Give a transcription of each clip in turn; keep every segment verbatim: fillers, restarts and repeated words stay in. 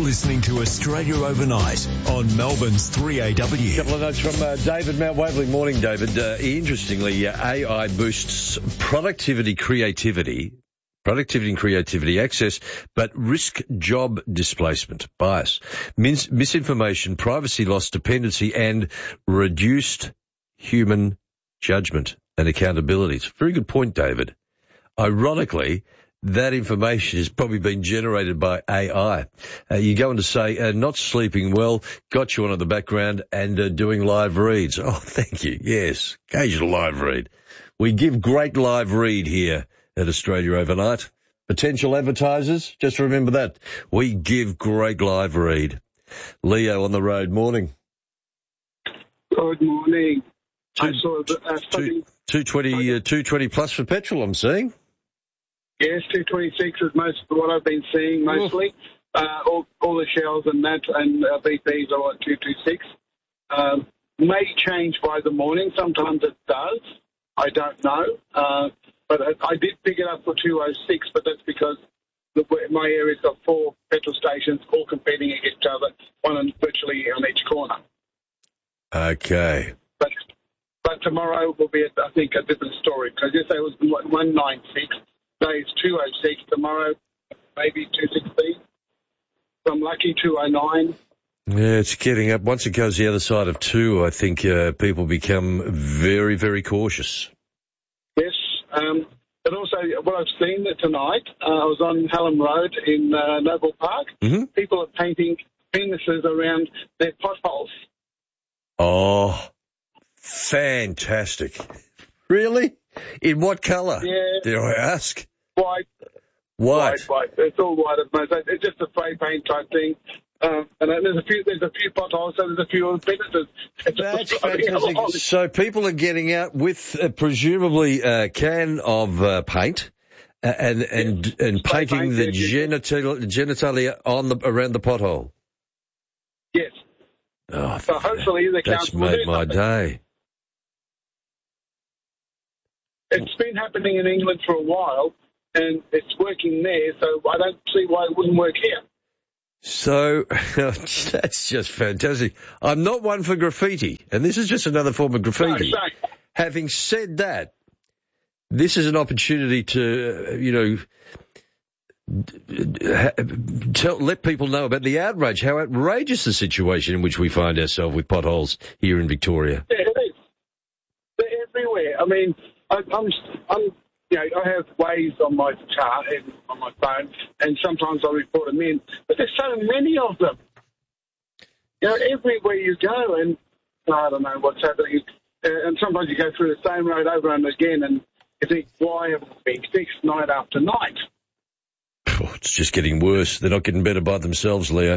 listening to Australia Overnight on Melbourne's three A W. A couple of notes from uh, David Mount Waverley. Morning, David. Uh, interestingly, uh, A I boosts productivity, creativity, productivity and creativity access, but risk job displacement, bias, mis- misinformation, privacy loss, dependency, and reduced human judgment and accountability. It's a very good point, David. Ironically, that information has probably been generated by A I. Uh, you go on to say, uh, not sleeping well, got you on in the background and uh, doing live reads. Oh, thank you. Yes, occasional live read. We give great live read here at Australia Overnight. Potential advertisers, just remember that. We give great live read. Leo on the road, morning. Good morning. Two, I saw the, uh, two, two twenty, uh, two twenty plus for petrol, I'm seeing. Yes, two twenty-six is most of what I've been seeing mostly. Uh, all, all the Shells and that and uh, B Ps are at two twenty-six. Um, may change by the morning. Sometimes it does. I don't know. Uh, but I, I did pick it up for two oh six, but that's because the, my area's got four petrol stations all competing against each other, one on, virtually on each corner. Okay. But but tomorrow will be, I think, a different story because yesterday was one ninety-six. Today it's two oh six. Tomorrow, maybe two sixteen. If I'm lucky, two oh nine. Yeah, it's getting up. Once it goes the other side of two, I think uh, people become very, very cautious. Yes. Um, but also, what I've seen tonight, uh, I was on Hallam Road in uh, Noble Park. Mm-hmm. People are painting penises around their potholes. Oh, fantastic. Really? In what colour? Yeah. Dare I ask? White. White. White, white. It's all white at the moment. It's just a spray paint type thing. Um, and there's a few, there's a few potholes, so there's a few penises. That's fantastic. So people are getting out with uh, presumably a can of uh, paint uh, and and yes. and spray painting paint, the yes, genital, genitalia on the around the pothole. Yes. Oh, so hopefully the that's made my day. It's been happening in England for a while, and it's working there, so I don't see why it wouldn't work here. So, that's just fantastic. I'm not one for graffiti, and this is just another form of graffiti. No, Having said that, this is an opportunity to, you know, tell, let people know about the outrage, how outrageous the situation in which we find ourselves with potholes here in Victoria. Yeah, it is. They're everywhere. I mean, I, I'm, I'm, you know, I have Waze on my car and on my phone, and sometimes I report them in. But there's so many of them. You know, everywhere you go, and I don't know what's happening. Uh, and sometimes you go through the same road over and again, and you think, why have it been fixed night after night? Oh, it's just getting worse. They're not getting better by themselves, Leo.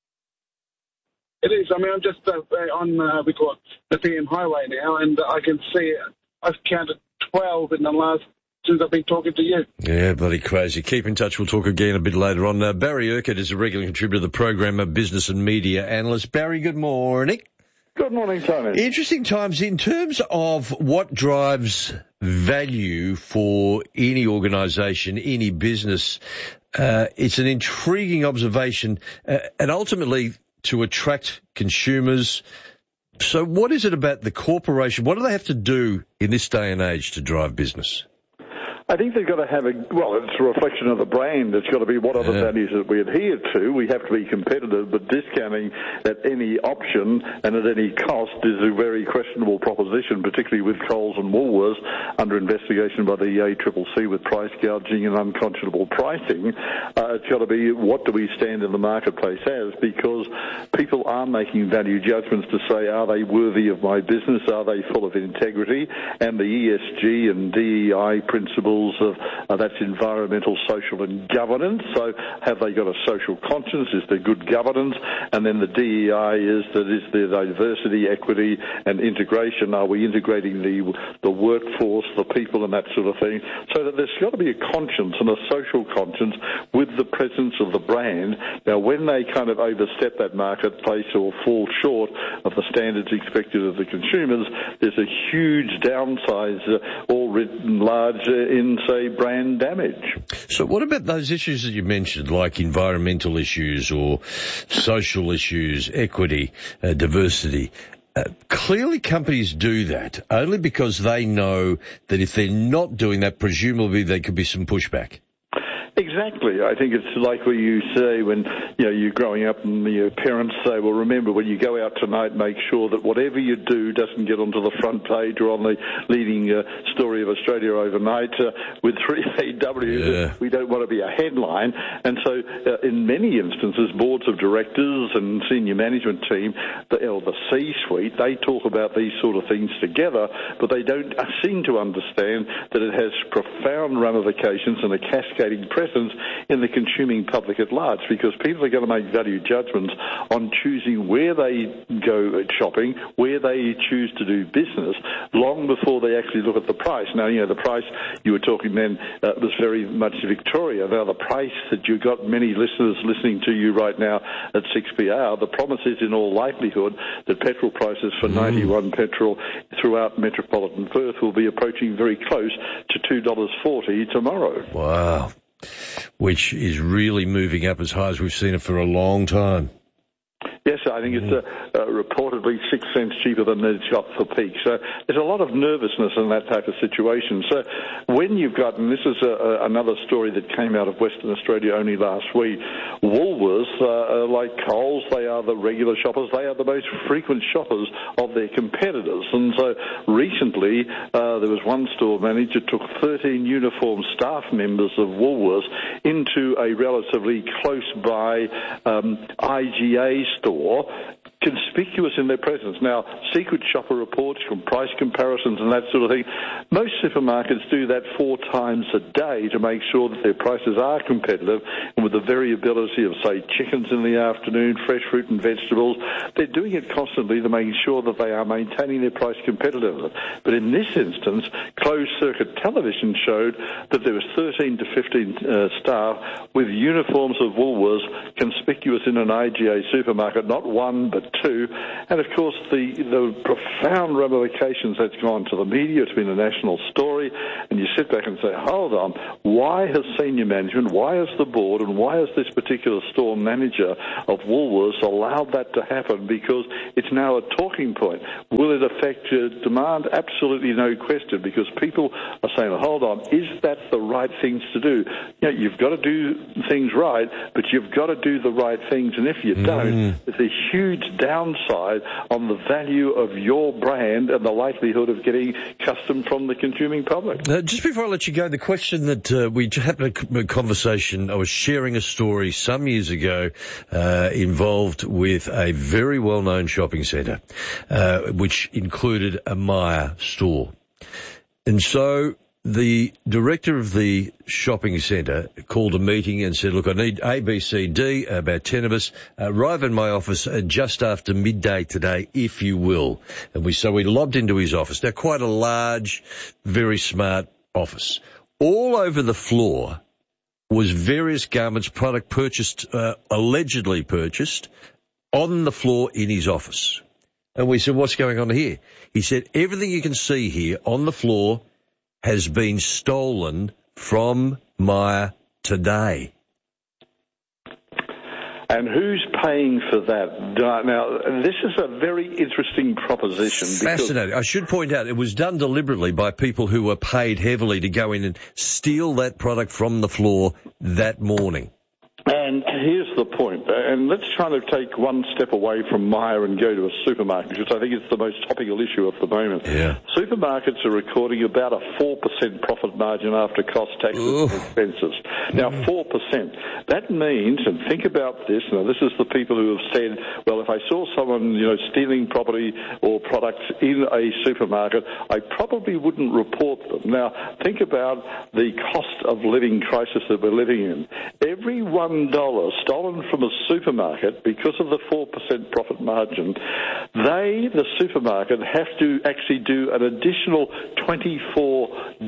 It is. I mean, I'm just uh, on, uh, we call it the P M Highway now, and I can see, I've counted twelve in the last, since I've been talking to you. Yeah, bloody crazy. Keep in touch. We'll talk again a bit later on. Uh, Barry Urquhart is a regular contributor to the program, a business and media analyst. Barry, good morning. Good morning, Tony. Interesting times in terms of what drives value for any organisation, any business. Uh, it's an intriguing observation, uh, and ultimately to attract consumers. So what is it about the corporation? What do they have to do in this day and age to drive business? I think they've got to have a, well, it's a reflection of the brand. It's got to be what other yeah. values that we adhere to. We have to be competitive, but discounting at any option and at any cost is a very questionable proposition, particularly with Coles and Woolworths under investigation by the A C C C with price gouging and unconscionable pricing. Uh, it's got to be what do we stand in the marketplace as, because people are making value judgments to say, are they worthy of my business? Are they full of integrity? And the E S G and D E I principles of uh, that's environmental, social and governance. So have they got a social conscience? Is there good governance? And then the D E I is that is there diversity, equity and integration? Are we integrating the the workforce, the people and that sort of thing? So that there's got to be a conscience and a social conscience with the presence of the brand. Now, when they kind of overstep that marketplace or fall short of the standards expected of the consumers, there's a huge downside uh, all writ large uh, in, say, brand damage. So what about those issues that you mentioned, like environmental issues or social issues, equity, uh, diversity? Uh, clearly companies do that only because they know that if they're not doing that, presumably there could be some pushback. Exactly. I think it's like what you say when, you know, you're growing up and your parents say, well, remember, when you go out tonight, make sure that whatever you do doesn't get onto the front page or on the leading uh, story of Australia overnight uh, with three A W. Yeah. We don't want to be a headline. And so uh, in many instances, boards of directors and senior management team, the, or the C-suite, they talk about these sort of things together, but they don't seem to understand that it has profound ramifications and a cascading presence in the consuming public at large, because people are going to make value judgments on choosing where they go shopping, where they choose to do business, long before they actually look at the price. Now, you know, the price you were talking then uh, was very much Victoria. Now, the price that you got many listeners listening to you right now at six P R, the promise is in all likelihood that petrol prices for mm. ninety-one petrol throughout metropolitan Perth will be approaching very close to two dollars forty tomorrow. Wow. Which is really moving up as high as we've seen it for a long time. Yes, I think it's uh, uh, reportedly six cents cheaper than the shop for peak. So there's a lot of nervousness in that type of situation. So when you've got, and this is a, a, another story that came out of Western Australia only last week, Woolworths, uh, like Coles, they are the regular shoppers. They are the most frequent shoppers of their competitors. And so recently uh, there was one store manager took thirteen uniformed staff members of Woolworths into a relatively close-by um, I G A store, conspicuous in their presence. Now, secret shopper reports from price comparisons and that sort of thing, most supermarkets do that four times a day to make sure that their prices are competitive, and with the variability of, say, chickens in the afternoon, fresh fruit and vegetables, they're doing it constantly to make sure that they are maintaining their price competitiveness. But in this instance, closed-circuit television showed that there was thirteen to fifteen uh, staff with uniforms of Woolworths conspicuous in an I G A supermarket, not one but two, and of course the, the profound ramifications that's gone to the media. It's been a national story, and you sit back and say, hold on, why has senior management, why has the board, and why has this particular store manager of Woolworths allowed that to happen? Because it's now a talking point. Will it affect uh, demand? Absolutely no question, because people are saying, hold on, is that the right things to do? You know, you've got to do things right, but you've got to do the right things, and if you mm. don't, there's a huge downside on the value of your brand and the likelihood of getting custom from the consuming public. Uh, just before I let you go, the question that uh, we had a conversation, I was sharing a story some years ago uh, involved with a very well-known shopping centre, uh, which included a Myer store. And so the director of the shopping centre called a meeting and said, look, I need A, B, C, D, about ten of us, arrive in my office just after midday today, if you will. And we, so we lobbed into his office. Now, quite a large, very smart office. All over the floor was various garments, product purchased, uh, allegedly purchased, on the floor in his office. And we said, what's going on here? He said, everything you can see here on the floor has been stolen from Myer today. And who's paying for that? Now, this is a very interesting proposition. Fascinating. I should point out it was done deliberately by people who were paid heavily to go in and steal that product from the floor that morning. And here's the point, and let's try to take one step away from Myer and go to a supermarket, because I think it's the most topical issue at the moment. Yeah. Supermarkets are recording about a four percent profit margin after cost, taxes Oof. and expenses. Now, four percent. That means, and think about this, now this is the people who have said, well, if I saw someone, you know, stealing property or products in a supermarket, I probably wouldn't report them. Now, think about the cost of living crisis that we're living in. Every one dollar stolen from a supermarket because of the four percent profit margin, they, the supermarket, have to actually do an additional twenty-four dollars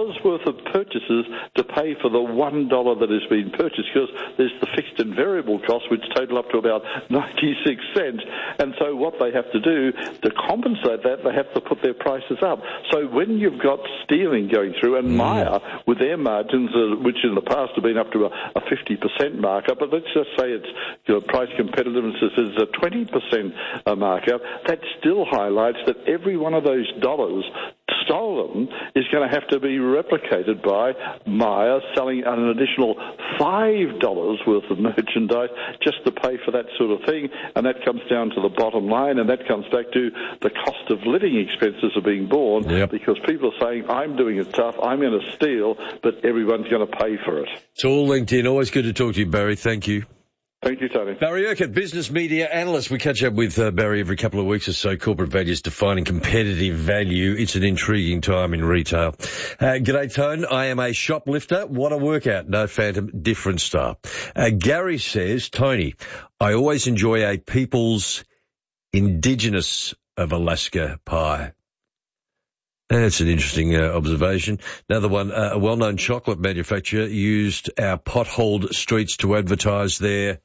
dollar's worth of purchases to pay for the one dollar that has been purchased, because there's the fixed and variable costs, which total up to about ninety-six cents. And so what they have to do to compensate that, they have to put their prices up. So when you've got stealing going through, and Myer, with their margins, uh, which in the past have been up to a, a fifty percent markup, but let's just say it's, you know, price competitiveness is a twenty percent markup, that still highlights that every one of those dollars stolen is going to have to be replicated by Myer selling an additional five dollars worth of merchandise just to pay for that sort of thing, and that comes down to the bottom line, and that comes back to the cost of living expenses are being borne, yep. because people are saying, I'm doing it tough, I'm going to steal, but everyone's going to pay for it. It's all linked in. Always good to talk to you, Barry. Thank you. Thank you, Tony. Barry Urquhart, business media analyst. We catch up with uh, Barry every couple of weeks or so. Corporate value is defining competitive value. It's an intriguing time in retail. Uh, G'day, Tone. I am a shoplifter. What a workout. No phantom, different star. Uh, Gary says, Tony, I always enjoy a People's Indigenous of Alaska pie. That's an interesting uh, observation. Another one, uh, a well-known chocolate manufacturer used our potholed streets to advertise their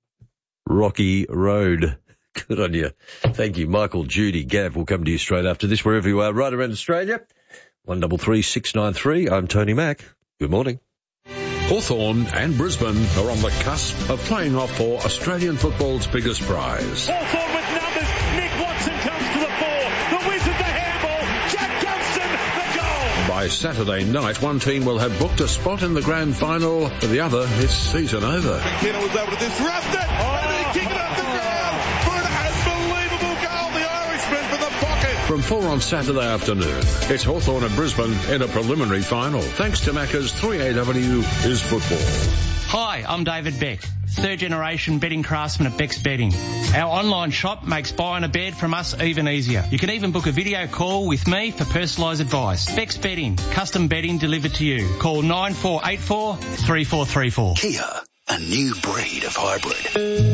Rocky Road. Good on you. Thank you. Michael, Judy, Gav will come to you straight after this, wherever you are, right around Australia. one double three six nine three. I'm Tony Mack. Good morning. Hawthorn and Brisbane are on the cusp of playing off for Australian football's biggest prize. Hawthorn with numbers. Nick Watson comes to the fore. The Wizard, the handball. Jack Gunston, the goal. By Saturday night, one team will have booked a spot in the grand final. For the other, it's season over. McKenna was able to disrupt it. Oh. And then kick it up the ground for an unbelievable goal. The Irishman for the pocket. From four on Saturday afternoon, it's Hawthorn and Brisbane in a preliminary final. Thanks to Macca's three A W is football. Hi, I'm David Beck, third generation bedding craftsman at Beck's Bedding. Our online shop makes buying a bed from us even easier. You can even book a video call with me for personalised advice. Beck's Bedding, custom bedding delivered to you. Call nine four eight four, three four three four. Kia, a new breed of hybrid.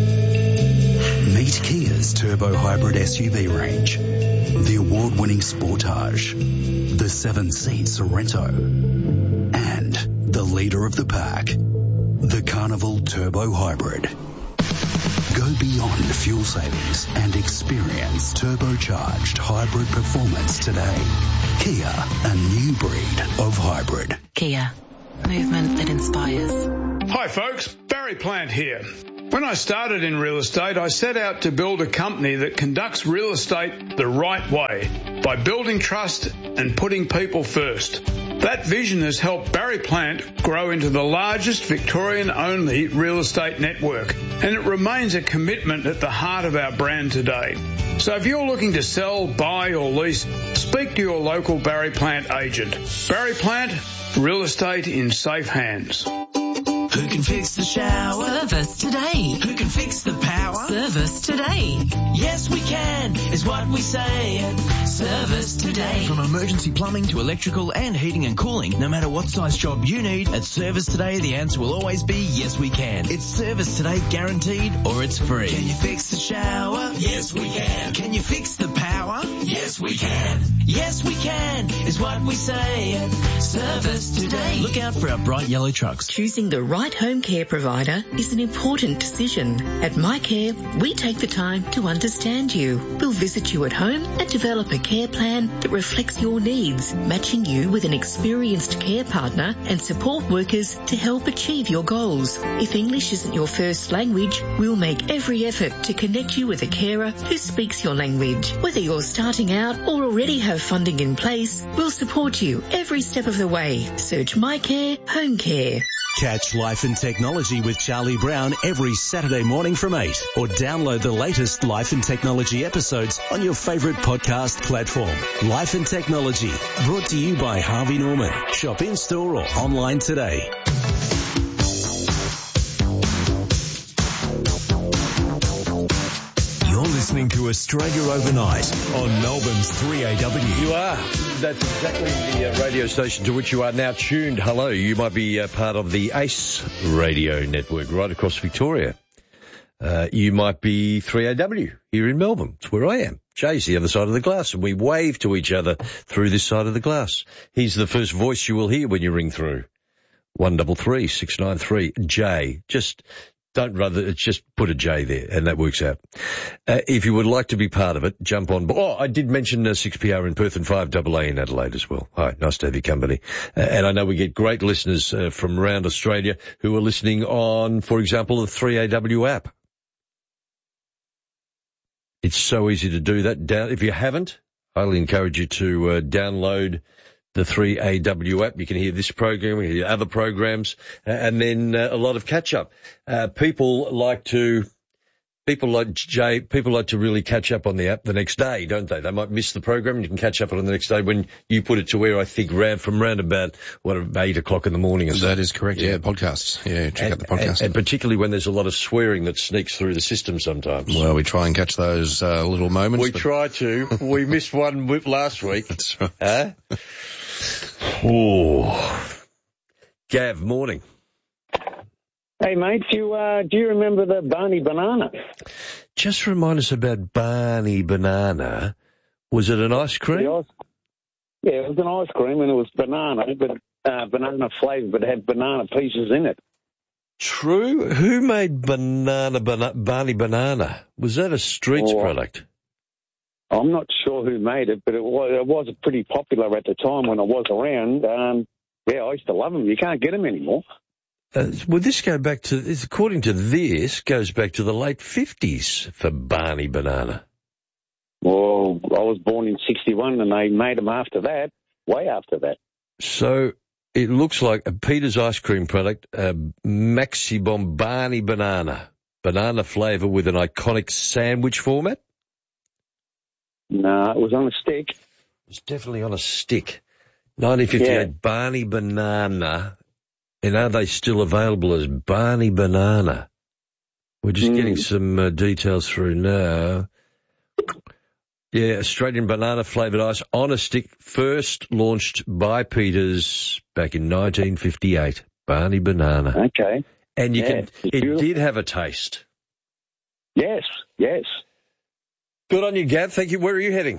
Meet Kia's Turbo Hybrid S U V range. The award-winning Sportage, the seven-seat Sorento, and the leader of the pack, the Carnival Turbo Hybrid. Go beyond fuel savings and experience turbocharged hybrid performance today. Kia, a new breed of hybrid. Kia, movement that inspires. Hi folks, Barry Plant here. When I started in real estate, I set out to build a company that conducts real estate the right way by building trust and putting people first. That vision has helped Barry Plant grow into the largest Victorian-only real estate network, and it remains a commitment at the heart of our brand today. So if you're looking to sell, buy or lease, speak to your local Barry Plant agent. Barry Plant, real estate in safe hands. Who can fix the shower? Service today. Who can fix the power? Service today. Yes, we can, is what we say. Service today. From emergency plumbing to electrical and heating and cooling, no matter what size job you need, at Service Today, the answer will always be yes, we can. It's Service Today guaranteed, or it's free. Can you fix the shower? Yes, we can. Can you fix the power? Yes, we can. Yes, we can, is what we say. Service Today. Look out for our bright yellow trucks. Choosing the right home care provider is an important decision. At MyCare, we take the time to understand you. We'll visit you at home and develop a care plan that reflects your needs, matching you with an experienced care partner and support workers to help achieve your goals. If English isn't your first language, we'll make every effort to connect you with a carer who speaks your language. Whether you're starting out or already have funding in place, we'll support you every step of the way. Search MyCare Home Care. Catch Life and Technology with Charlie Brown every Saturday morning from eight, or download the latest Life and Technology episodes on your favourite podcast platform. Life and Technology, brought to you by Harvey Norman. Shop in-store or online today. You're listening to Australia Overnight on Melbourne's three A W. You are. That's exactly the uh, radio station to which you are now tuned. Hello. You might be uh, part of the ACE radio network right across Victoria. Uh, you might be three A W here in Melbourne. It's where I am. Jay's the other side of the glass, and we wave to each other through this side of the glass. He's the first voice you will hear when you ring through. One double three six nine three J. Just don't rather. It's just put a J there, and that works out. Uh, if you would like to be part of it, jump on. Oh, I did mention uh, six P R in Perth and five A A in Adelaide as well. Hi, nice to have your company. Uh, and I know we get great listeners uh, from around Australia who are listening on, for example, the three A W app. It's so easy to do that. Down, if you haven't, I highly encourage you to uh, download the three A W app. You can hear this program, you can hear other programs, uh, and then uh, a lot of catch-up. Uh, people like to, people like Jay, people like to really catch up on the app the next day, don't they? They might miss the program, and you can catch up on it the next day when you put it to where I think round from round about, what, eight o'clock in the morning or so. That is correct, yeah, yeah podcasts. Yeah, check and, out the podcast. And, and particularly when there's a lot of swearing that sneaks through the system sometimes. Well, we try and catch those uh, little moments. We but... try to. We missed one last week. That's right. Huh? Oh. Gav, morning. Hey, mate, you, uh, do you remember the Barney Banana? Just remind us about Barney Banana. Was it an ice cream? Ice, yeah, it was an ice cream, and it was banana, but uh, banana flavour, but it had banana pieces in it. True. Who made banana, bana- Barney Banana? Was that a Streets oh, product? I'm not sure who made it, but it was, it was pretty popular at the time when I was around. Um, yeah, I used to love them. You can't get them anymore. Uh, well, this go back to, according to this, goes back to the late fifties for Barney Banana. Well, I was born in sixty-one, and they made them after that, way after that. So it looks like a Peter's ice cream product, uh, Maxi Bomb Barney Banana, banana flavour with an iconic sandwich format? No, it was on a stick. It was definitely on a stick. nineteen fifty-eight, yeah. Barney Banana. And are they still available as Barney Banana? We're just mm. getting some uh, details through now. Yeah, Australian banana flavoured ice on a stick, first launched by Peters back in nineteen fifty-eight. Barney Banana. Okay. And you yeah, can. It beautiful. Did have a taste. Yes, yes. Good on you, Gav. Thank you. Where are you heading?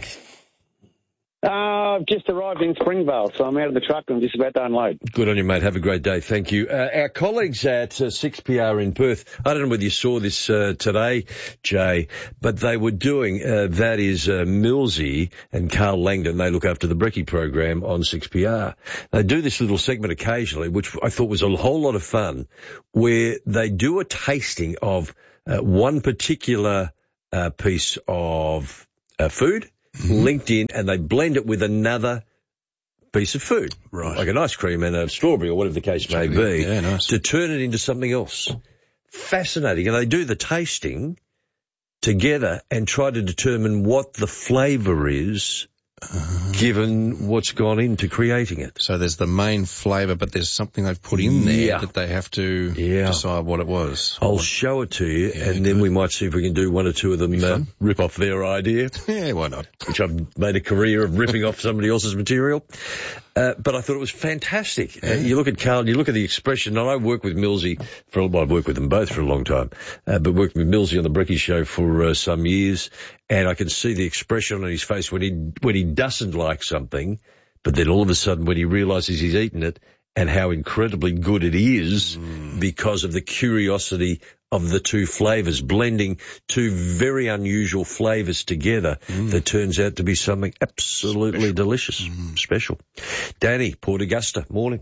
Uh, I've just arrived in Springvale, so I'm out of the truck and just about to unload. Good on you, mate. Have a great day. Thank you. Uh, our colleagues at uh, six P R in Perth, I don't know whether you saw this uh, today, Jay, but they were doing, uh, that is uh, Millsy and Carl Langdon, they look after the Brekkie program on six P R. They do this little segment occasionally, which I thought was a whole lot of fun, where they do a tasting of uh, one particular uh, piece of uh, food, Mm-hmm. linked in, and they blend it with another piece of food, right? Like an ice cream and a strawberry or whatever the case may be, yeah, nice. To turn it into something else. Fascinating. And they do the tasting together and try to determine what the flavour is, uh, given what's gone into creating it. So there's the main flavour, but there's something they've put in there yeah. that they have to yeah. decide what it was. I'll show it to you, yeah, and good. Then we might see if we can do one or two of them uh, rip off their idea. Yeah, why not? Which I've made a career of ripping off somebody else's material. Uh, but I thought it was fantastic. Yeah. Uh, you look at Carl, you look at the expression, and I work with Millsy for, well, I've worked with them both for a long time, uh, but worked with Millsy on the Brekkie show for uh, some years, and I can see the expression on his face when he, when he doesn't like something, but then all of a sudden when he realises he's eaten it and how incredibly good it is mm. because of the curiosity of the two flavours, blending two very unusual flavours together mm. that turns out to be something absolutely Special. delicious. Mm. Special. Danny, Port Augusta, morning.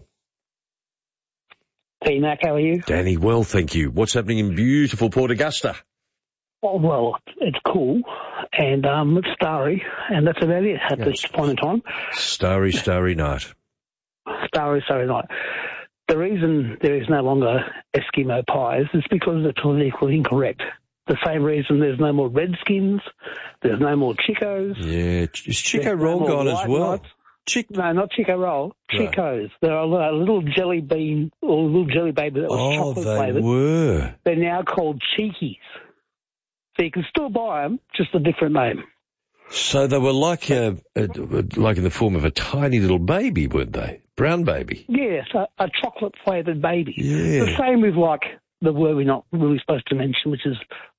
Hey, Mac, how are you? Danny, well, thank you. What's happening in beautiful Port Augusta? Oh, well, it's cool, and um, it's starry, and that's about it at yes. this point in time. Starry, starry night. Starry, starry night. The reason there is no longer Eskimo pies is because they're politically incorrect. The same reason there's no more Redskins, there's no more Chicos. Yeah, is Chico Roll no gone as well? Chick- no, not Chico Roll, Chicos. Right. They're a little jelly bean or a little jelly baby that was oh, chocolate they flavoured. were. They're now called Cheekies. So you can still buy them, just a different name. So they were like a, a like in the form of a tiny little baby, weren't they? Brown baby. Yes, a, a chocolate flavoured baby. Yeah. The same with like the word we're not really supposed to mention, which is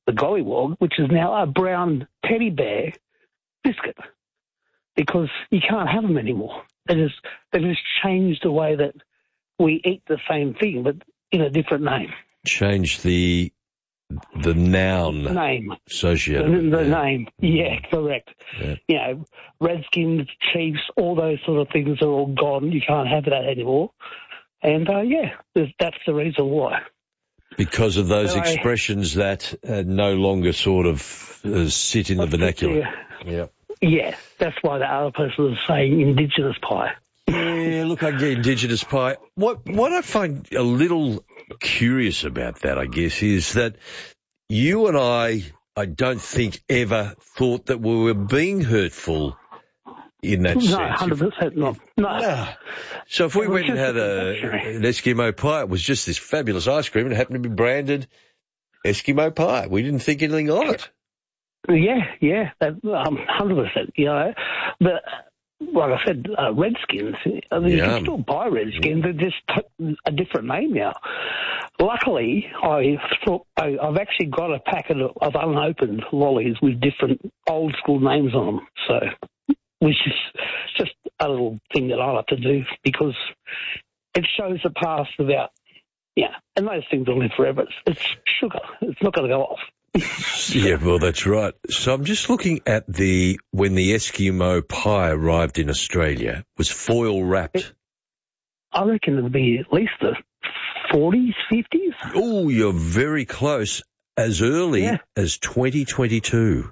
the Gollywog, which is now a brown teddy bear biscuit, because you can't have them anymore. They just, they just changed the way that we eat the same thing, but in a different name. Change the the noun name associated. The, the yeah. name, yeah, correct. Yeah. You know, Redskins, Chiefs, all those sort of things are all gone. You can't have that anymore. And uh, yeah, that's the reason why. Because of those so expressions I, that uh, no longer sort of uh, sit in the vernacular. Yeah. yeah. Yeah, that's why the other person was saying Indigenous pie. Yeah, look, I get Indigenous pie. What what I find a little curious about that, I guess, is that you and I, I don't think ever thought that we were being hurtful in that no, sense. No, one hundred percent not. No. no. So if we went and had a, an Eskimo pie, it was just this fabulous ice cream and it happened to be branded Eskimo pie. We didn't think anything of it. Yeah, yeah, that, um, one hundred percent, you know. But like I said, uh, Redskins, I mean, yeah. you can still buy Redskins, they're just t- a different name now. Luckily, I thought, I, I've actually got a packet of, of unopened lollies with different old school names on them, so, which is just a little thing that I like to do because it shows the past about, yeah, and those things will live forever. It's, it's sugar. It's not going to go off. Yeah, well, that's right. So I'm just looking at the, when the Eskimo pie arrived in Australia, was foil wrapped. I reckon it'd be at least the forties, fifties. Oh, you're very close. As early yeah. as twenty twenty-two.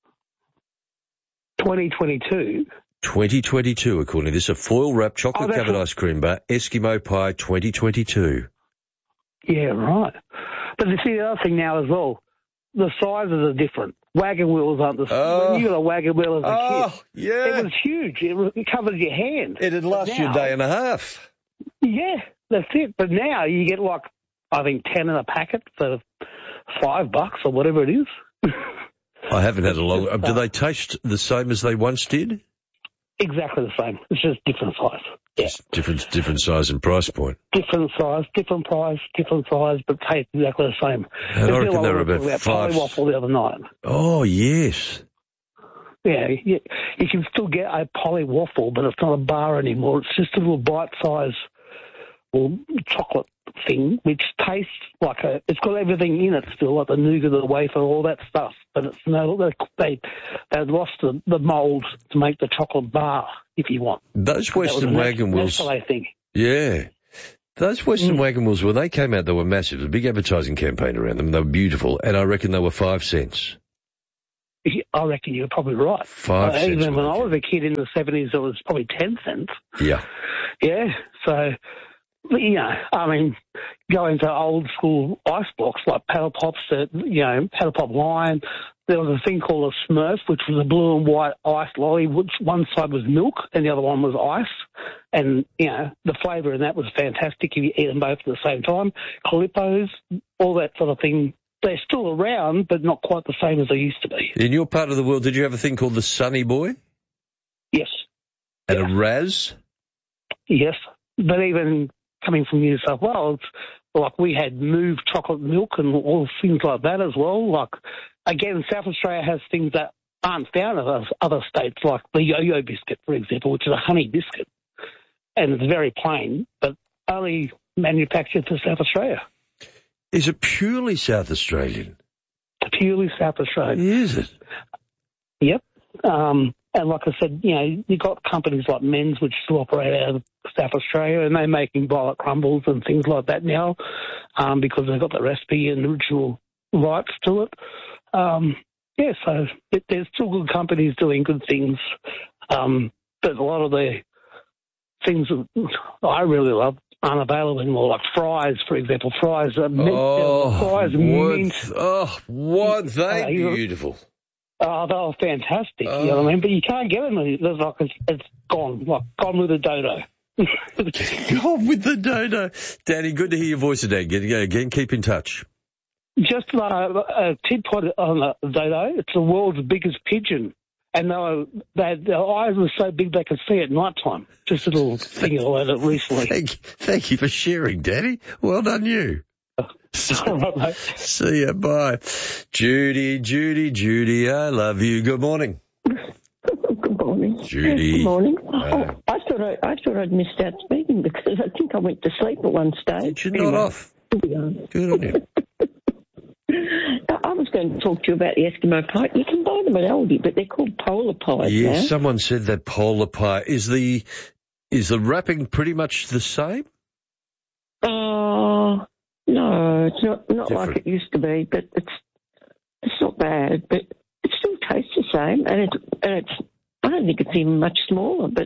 twenty twenty-two? twenty twenty-two, according to this, a foil wrapped chocolate covered oh, ice cream bar, Eskimo pie twenty twenty-two. Yeah, right. But you see the other thing now as well, the sizes are different. Wagon wheels aren't the same. Oh. When you got a wagon wheel as a oh, kid, yeah. it was huge. It, was, it covered your hand. It'd last now, you a day and a half. Yeah, that's it. But now you get like, I think, ten in a packet for five bucks or whatever it is. I haven't had a long... Uh, do they taste the same as they once did? Exactly the same. It's just different size. Yeah. Just different, different size and price point. Different size, different price, different size, but taste exactly the same. I reckon they were about, about five... Waffle the other night. Oh, yes. Yeah, you, you can still get a Polly waffle, but it's not a bar anymore. It's just a little bite-size well, chocolate thing, which tastes like a... It's got everything in it still, like the nougat, the wafer, all that stuff. But it's no... They, they lost the, the mould to make the chocolate bar, if you want. Those Western wagon wheels... That's what I think. Yeah. Those Western mm. wagon wheels, when they came out, they were massive. There was a big advertising campaign around them. They were beautiful, and I reckon they were five cents. I reckon you're probably right. Five uh, cents. Even when I was a kid in the seventies, it was probably ten cents. Yeah. Yeah, so... You know, I mean, going to old school ice blocks like Paddle Pops, that, you know, Paddle Pop Lion. There was a thing called a Smurf, which was a blue and white ice lolly, which one side was milk and the other one was ice. And, you know, the flavour in that was fantastic if you eat them both at the same time. Calippos, all that sort of thing. They're still around, but not quite the same as they used to be. In your part of the world, did you have a thing called the Sunny Boy? Yes. And yeah. a Raz? Yes. But even... coming from New South Wales, like we had Move chocolate milk and all things like that as well. Like, again, South Australia has things that aren't found in other states, like the Yo-Yo biscuit, for example, which is a honey biscuit. And it's very plain, but only manufactured for South Australia. Is it purely South Australian? Purely South Australian. Is it? Yep. Um, and like I said, you know, you've got companies like Men's, which still operate out of South Australia, and they're making violet crumbles and things like that now um, because they've got the recipe and original rights to it. Um, yeah, so it, there's still good companies doing good things. Um, but a lot of the things that I really love aren't available anymore, like fries, for example. Fries are mint. Oh, fries mint. Oh, weren't they uh, beautiful? Oh, they were fantastic, oh. You know what I mean? But you can't get them. There's like it's, it's gone, like gone with the dodo. Gone with the dodo. Danny, good to hear your voice today. Again, again keep in touch. Just uh, a tidbit on the dodo. It's the world's biggest pigeon. And they were, they, their eyes were so big they could see at night time. Just a little thing I learned recently. Thank, thank you for sharing, Danny. Well done, you. All right, mate. See ya. Bye. Judy, Judy, Judy, I love you. Good morning. Good morning. Judy. Good morning. Oh, I thought I, I thought I'd missed out speaking because I think I went to sleep at one stage. Did you not off? Good on you. I was going to talk to you about the Eskimo pie. You can buy them at Aldi, but they're called polar pies Yes, now. someone said that polar pie. Is the is the wrapping pretty much the same? Uh, no, it's not not Different. like it used to be, but it's it's not bad, but it still tastes the same, and it's and it's I don't think it's even much smaller, but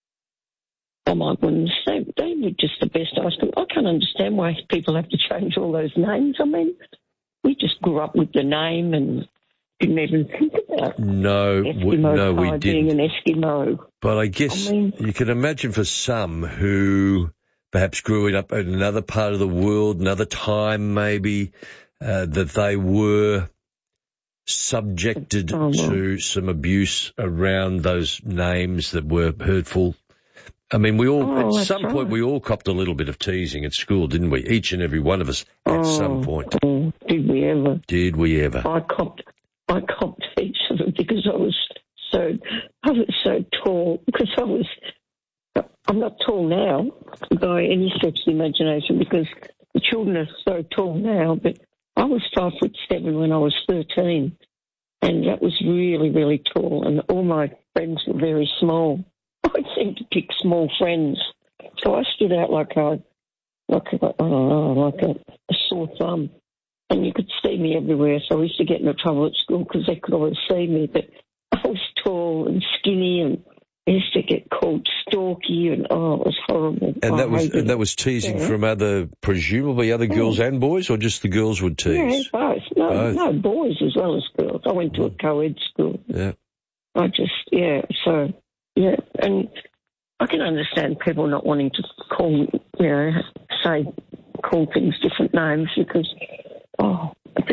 I might wouldn't say they were just the best ice cream. I can't understand why people have to change all those names. I mean, we just grew up with the name and didn't even think about No, w- Eskimo no, we pie didn't. being an Eskimo. But I guess I mean- you can imagine for some who perhaps grew up in another part of the world, another time maybe, uh, that they were subjected Oh, no. to some abuse around those names that were hurtful. I mean, we all, Oh, at that's some point, right. we all copped a little bit of teasing at school, didn't we? Each and every one of us at Oh, some point. oh, did we ever? Did we ever? I copped, I copped heaps of them because I was so, I was so tall. Because I was, I'm not tall now by any stretch of the imagination because the children are so tall now. But I was five foot seven when I was thirteen, and that was really, really tall. And all my friends were very small. I seemed to pick small friends, so I stood out like a, like a, I don't know, like a, a sore thumb. And you could see me everywhere, so I used to get into trouble at school because they could always see me. But I was tall and skinny, and I used to get called stalky, and oh, it was horrible. And I that was hated and that it. was teasing Yeah. from other, presumably other girls and boys, or just the girls would Yeah, tease? both. No, Both. no, boys as well as girls. I went to a co-ed school. Yeah. I just, yeah, so, yeah, and I can understand people not wanting to call, you know, say, call things different names because, oh,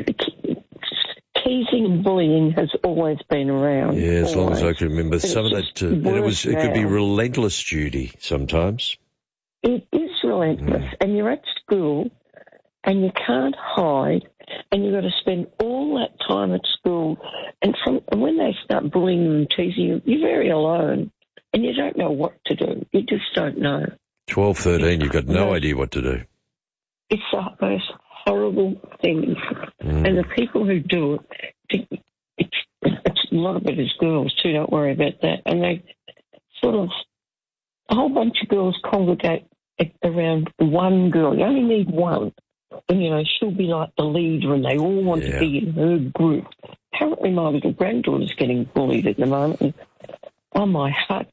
teasing and bullying has always been around. Yeah, as long as I always. can remember. But Some of it's that, uh, and it was, worse it could be now. relentless, Judy, sometimes. It is relentless, Mm. and you're at school, and you can't hide, and you've got to spend all that time at school, and, from, and when they start bullying you and teasing you, you're very alone, and you don't know what to do. You just don't know. twelve, thirteen, you've got no No. idea what to do. It's the most horrible thing, Mm. and the people who do it, it's, it's a lot of it is girls too. Don't worry about that, and they sort of a whole bunch of girls congregate around one girl. You only need one. And, you know, she'll be like the leader and they all want Yeah. to be in her group. Apparently my little granddaughter's getting bullied at the moment. And, oh, my heart